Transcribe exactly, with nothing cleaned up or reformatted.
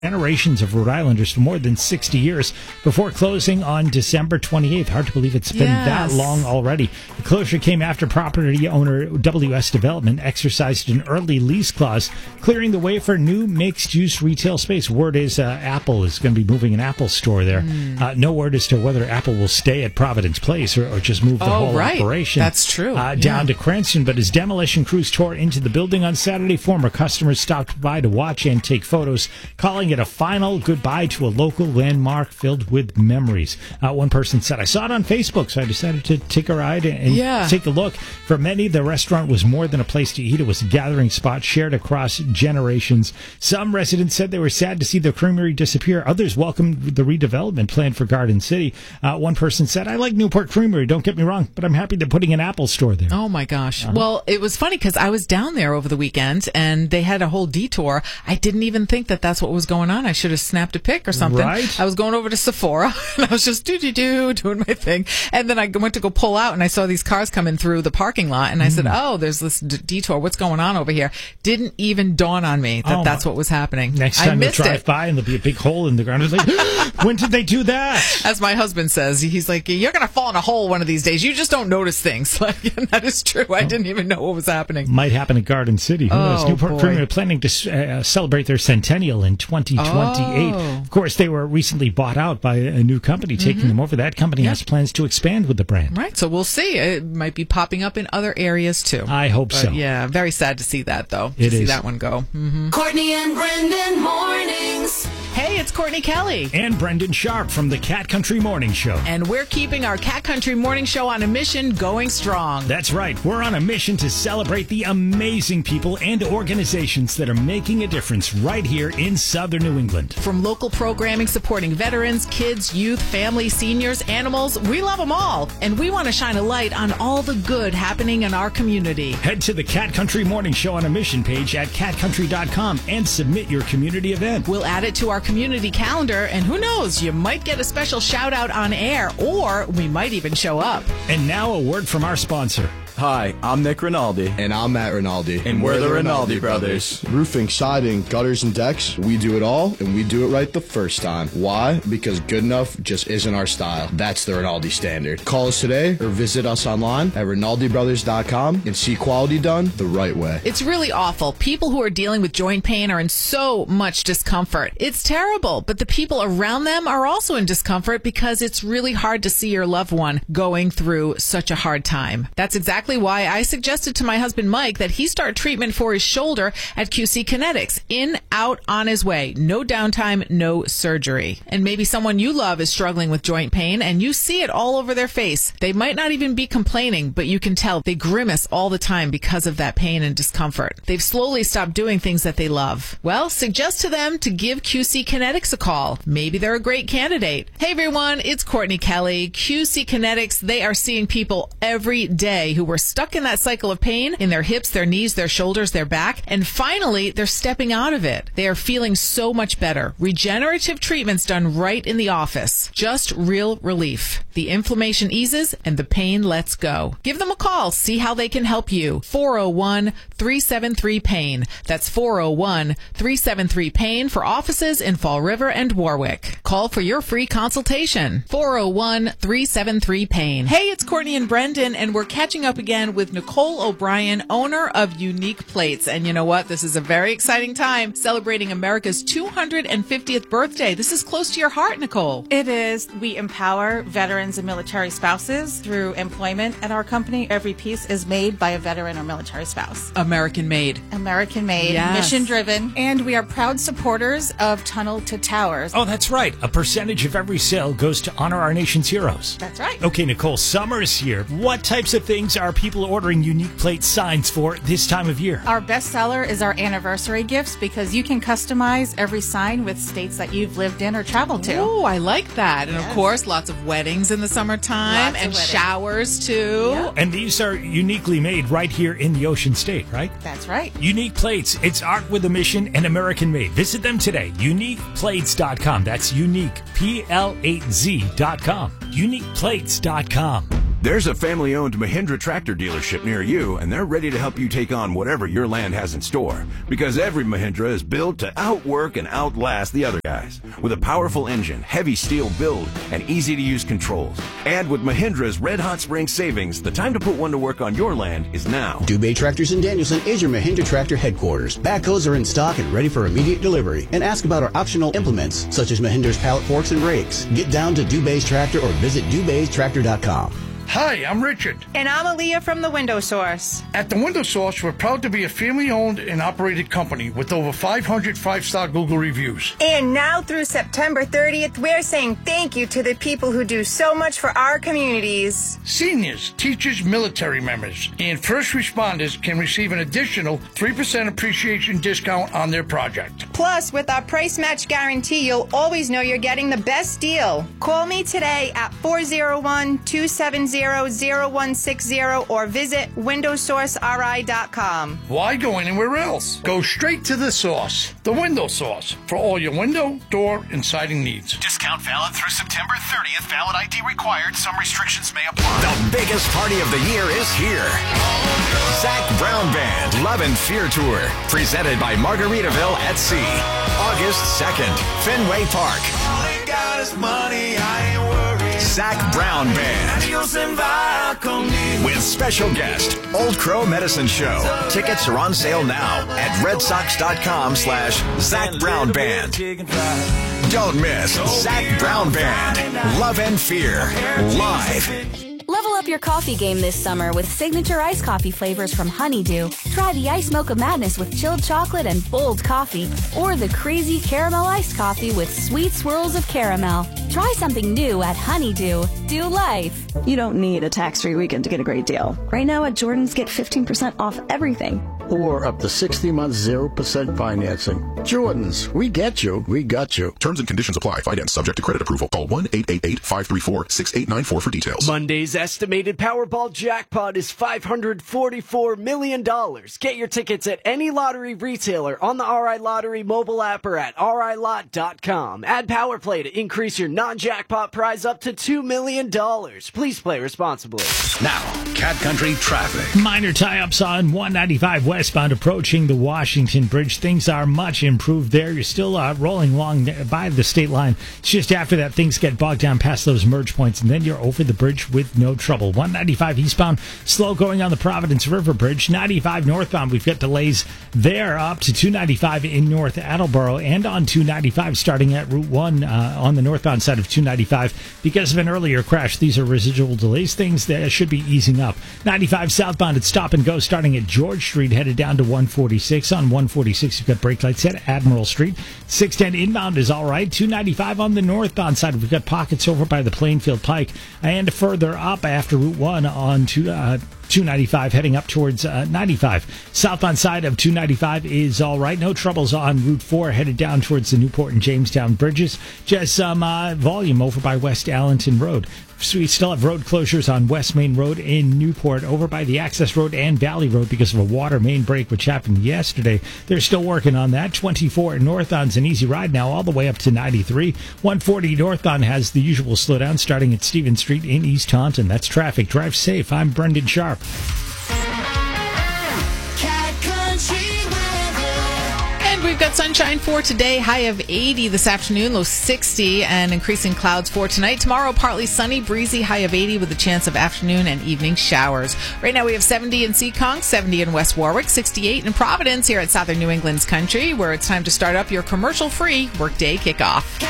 Generations of Rhode Islanders for more than sixty years before closing on December twenty-eighth. Hard to believe it's been Yes. that long already. The closure came after property owner W S Development exercised an early lease clause, clearing the way for new mixed-use retail space. Word is uh, Apple is going to be moving an Apple store there. Mm. Uh, no word as to whether Apple will stay at Providence Place or, or just move the oh, whole right. operation. That's true. Uh, yeah. Down to Cranston, but as demolition crews tore into the building on Saturday, former customers stopped by to watch and take photos, calling it a final goodbye to a local landmark filled with memories. Uh, one person said, I saw it on Facebook, so I decided to take a ride and yeah. take a look. For many, the restaurant was more than a place to eat. It was a gathering spot shared across generations. Some residents said they were sad to see the creamery disappear. Others welcomed the redevelopment plan for Garden City. Uh, one person said, I like Newport Creamery, don't get me wrong, but I'm happy they're putting an Apple store there. Oh, my gosh. Uh-huh. Well, it was funny because I was down there over the weekend, and they had a whole detour. I didn't even think that that's what was going on. I should have snapped a pic or something. Right. I was going over to Sephora, and I was just do-do-do, doing my thing. And then I went to go pull out, and I saw these cars coming through the parking lot, and I mm. said, oh, there's this d- detour. What's going on over here? Didn't even dawn on me that oh, that's what was happening. Next time you drive it. by, and there'll be a big hole in the ground. It's like, when did they do that? As my husband says, he's like, you're going to fall in a hole one of these days. You just don't notice things. Like, and that is true. I didn't even know what was happening. Might happen at Garden City. Who knows? Oh, Newport boy. Creamery are planning to uh, celebrate their centennial in twenty twenty-eight. Oh. Of course, they were recently bought out by a new company taking Mm-hmm. them over. That company yeah. has plans to expand with the brand. Right, so we'll see. It might be popping up in other areas, too. I hope but, so. Yeah, very sad to see that, though. It to see is. that one go. Mm-hmm. Courtney and Brendan mornings. Hey, it's Courtney Kelly. And Brendan Sharp from the Cat Country Morning Show. And we're keeping our Cat Country Morning Show on a mission going strong. That's right. We're on a mission to celebrate the amazing people and organizations that are making a difference right here in Southern New England. From local programming supporting veterans, kids, youth, families, seniors, animals, we love them all. And we want to shine a light on all the good happening in our community. Head to the Cat Country Morning Show on a mission page at cat country dot com and submit your community event. We'll add it to our community calendar, and who knows, you might get a special shout out on air, or we might even show up. And now a word from our sponsor. Hi, I'm Nick Rinaldi. And I'm Matt Rinaldi. And we're the Rinaldi brothers. Roofing, siding, gutters, and decks, we do it all, and we do it right the first time. Why? Because good enough just isn't our style. That's the Rinaldi standard. Call us today or visit us online at rinaldi brothers dot com and see quality done the right way. It's really awful. People who are dealing with joint pain are in so much discomfort. It's terrible, but the people around them are also in discomfort because it's really hard to see your loved one going through such a hard time. That's exactly why I suggested to my husband Mike that he start treatment for his shoulder at Q C Kinetics. In, out, on his way. No downtime, no surgery. And maybe someone you love is struggling with joint pain and you see it all over their face. They might not even be complaining, but you can tell they grimace all the time because of that pain and discomfort. They've slowly stopped doing things that they love. Well, suggest to them to give Q C Kinetics a call. Maybe they're a great candidate. Hey everyone, it's Courtney Kelly. Q C Kinetics, they are seeing people every day who were stuck in that cycle of pain in their hips, their knees, their shoulders, their back, and finally they're stepping out of it. They are feeling so much better. Regenerative treatments done right in the office. Just real relief. The inflammation eases and the pain lets go. Give them a call. See how they can help you. four oh one, three seven three, pain. That's four oh one, three seven three, pain for offices in Fall River and Warwick. Call for your free consultation. four oh one, three seven three, pain. Hey, it's Courtney and Brendan, and we're catching up again with Nicole O'Brien, owner of Unique Plates. And you know what? This is a very exciting time celebrating America's two hundred fiftieth birthday. This is close to your heart, Nicole. It is. We empower veterans and military spouses through employment at our company. Every piece is made by a veteran or military spouse. American made. American made, Yes. mission driven, and we are proud supporters of Tunnel to Towers. Oh, that's right. A percentage of every sale goes to honor our nation's heroes. That's right. Okay, Nicole, summer is here. What types of things are people ordering Unique Plate signs for this time of year? Our best seller is our anniversary gifts because you can customize every sign with states that you've lived in or traveled to. Oh, I like that. And Yes. of course, lots of weddings in the summertime Lots of and weddings. showers too. Yeah. And these are uniquely made right here in the Ocean State, right? That's right. Unique Plates. It's art with a mission and American made. Visit them today. unique plates dot com. That's unique, P L eight Z dot com. unique plates dot com. There's a family-owned Mahindra tractor dealership near you, and they're ready to help you take on whatever your land has in store. Because every Mahindra is built to outwork and outlast the other guys. With a powerful engine, heavy steel build, and easy-to-use controls. And with Mahindra's red-hot spring savings, the time to put one to work on your land is now. Dubé Tractors in Danielson is your Mahindra tractor headquarters. Backhoes are in stock and ready for immediate delivery. And ask about our optional implements, such as Mahindra's pallet forks and rakes. Get down to Dubé's Tractor or visit Dubés Tractor dot com. Hi, I'm Richard. And I'm Aaliyah from The Window Source. At The Window Source, we're proud to be a family-owned and operated company with over five hundred five-star Google reviews. And now through September thirtieth, we're saying thank you to the people who do so much for our communities. Seniors, teachers, military members, and first responders can receive an additional three percent appreciation discount on their project. Plus, with our price match guarantee, you'll always know you're getting the best deal. Call me today at four oh one, two seven zero, zero one six zero or visit window source r i dot com. Why go anywhere else? Go straight to the source, The Window Source, for all your window, door, and siding needs. Discount valid through September thirtieth. Valid I D required. Some restrictions may apply. The biggest party of the year is here. Zac Brown Band Love and Fear Tour, presented by Margaritaville at Sea. August second, Fenway Park. All I got is money, I ain't worried. Zac Brown Band. With special guest, Old Crow Medicine Show. Tickets are on sale now at red sox dot com slash Zac Brown Band. Don't miss Zac Brown Band. Love and Fear. Live. Level up your coffee game this summer with signature iced coffee flavors from Honeydew. Try the Ice Mocha Madness with chilled chocolate and bold coffee, or the crazy caramel iced coffee with sweet swirls of caramel. Try something new at Honeydew. Do life. You don't need a tax-free weekend to get a great deal. Right now at Jordan's, get fifteen percent off everything. Or up to sixty months, zero percent financing. Jordan's, we get you, we got you. Terms and conditions apply. Finance subject to credit approval. Call one eight eight eight, five three four, six eight nine four for details. Monday's estimated Powerball jackpot is five hundred forty-four million dollars. Get your tickets at any lottery retailer, on the R I Lottery mobile app, or at r i lot dot com. Add Power Play to increase your non-jackpot prize up to two million dollars. Please play responsibly. Now, Cat Country traffic. Minor tie-ups on one ninety-five westbound approaching the Washington Bridge. Things are much improved there. You're still uh, rolling along by the state line. It's just after that things get bogged down past those merge points, and then you're over the bridge with no trouble. one ninety-five eastbound, slow going on the Providence River Bridge. ninety-five northbound, we've got delays there up to two ninety-five in North Attleboro, and on two ninety-five starting at Route one uh, on the northbound side of two ninety-five because of an earlier crash. These are residual delays. Things that should be easing up. ninety-five southbound at Stop and Go starting at George Street, headed down to one forty-six. On one forty-six, you've got brake lights at Admiral Street. six ten inbound is all right. two ninety-five on the northbound side, we've got pockets over by the Plainfield Pike, and further up after Route one on to uh, two ninety-five heading up towards uh, ninety-five. Southbound side of two ninety-five is all right. No troubles on Route four headed down towards the Newport and Jamestown bridges. Just some uh, volume over by West Allenton Road. So we still have road closures on West Main Road in Newport, over by the Access Road and Valley Road because of a water main break which happened yesterday. They're still working on that. twenty-four northbound's an easy ride now all the way up to ninety-three. one forty northbound has the usual slowdown starting at Stevens Street in East Taunton. That's traffic. Drive safe. I'm Brendan Sharp. We've got sunshine for today, high of eighty this afternoon, low sixty, and increasing clouds for tonight. Tomorrow, partly sunny, breezy, high of eighty with a chance of afternoon and evening showers. Right now we have seventy in Seekonk, seventy in West Warwick, sixty-eight in Providence here at Southern New England's Country, where it's time to start up your commercial-free workday kickoff.